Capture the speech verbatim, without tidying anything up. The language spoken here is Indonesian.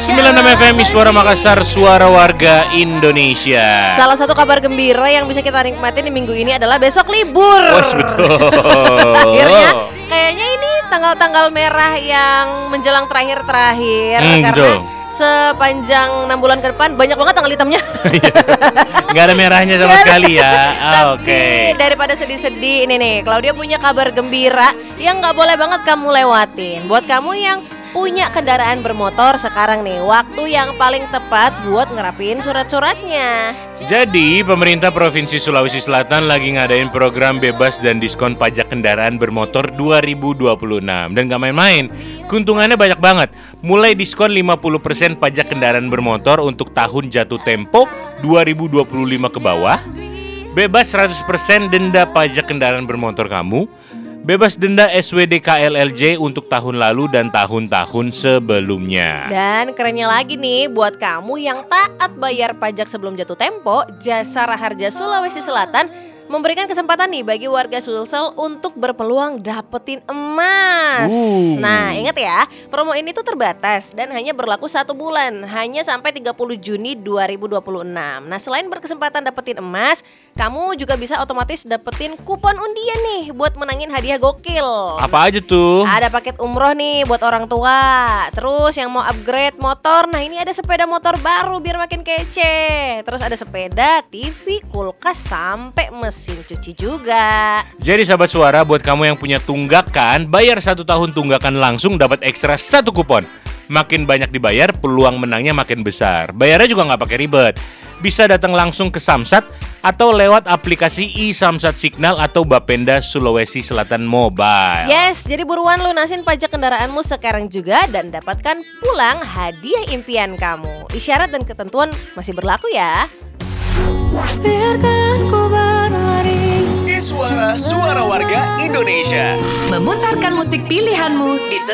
sembilan puluh enam F M Suara Makassar, suara warga Indonesia. Salah satu kabar gembira yang bisa kita nikmati di minggu ini adalah besok libur. Oh, betul. Akhirnya kayaknya ini tanggal-tanggal merah yang menjelang terakhir-terakhir hmm, karena betul. sepanjang enam bulan ke depan banyak banget tanggal hitamnya. Gak ada merahnya sama sekali ya. Ah, Oke. Okay. Daripada sedih-sedih, ini nih Claudia punya kabar gembira yang nggak boleh banget kamu lewatin. Buat kamu yang punya kendaraan bermotor sekarang nih, waktu yang paling tepat buat ngerapiin surat-suratnya. Jadi pemerintah Provinsi Sulawesi Selatan lagi ngadain program bebas dan diskon pajak kendaraan bermotor dua ribu dua puluh enam. Dan gak main-main, keuntungannya banyak banget. Mulai diskon lima puluh persen pajak kendaraan bermotor untuk tahun jatuh tempo dua ribu dua puluh lima ke bawah, bebas seratus persen denda pajak kendaraan bermotor kamu, bebas denda S W D K L L J untuk tahun lalu dan tahun-tahun sebelumnya. Dan kerennya lagi nih, buat kamu yang taat bayar pajak sebelum jatuh tempo, Jasa Raharja Sulawesi Selatan memberikan kesempatan nih bagi warga Sulsel untuk berpeluang dapetin emas. Uh. Nah, ingat ya, promo ini tuh terbatas dan hanya berlaku satu bulan, hanya sampai tiga puluh Juni dua ribu dua puluh enam. Nah, selain berkesempatan dapetin emas, kamu juga bisa otomatis dapetin kupon undian nih buat menangin hadiah gokil. Apa aja tuh? Ada paket umroh nih buat orang tua. Terus yang mau upgrade motor, nah ini ada sepeda motor baru biar makin kece. Terus ada sepeda, T V, kulkas, sampai mesin cuci juga. Jadi sahabat suara, buat kamu yang punya tunggakan, bayar satu tahun tunggakan langsung dapat ekstra satu kupon. Makin banyak dibayar, peluang menangnya makin besar. Bayarnya juga nggak pakai ribet. Bisa datang langsung ke Samsat atau lewat aplikasi e-Samsat Signal atau Bapenda Sulawesi Selatan Mobile. Yes, jadi buruan lunasin pajak kendaraanmu sekarang juga dan dapatkan pulang hadiah impian kamu. Isyarat dan ketentuan masih berlaku ya. Biarkan ku berlari. Suara Suara Warga Indonesia. Memutarkan musik pilihanmu di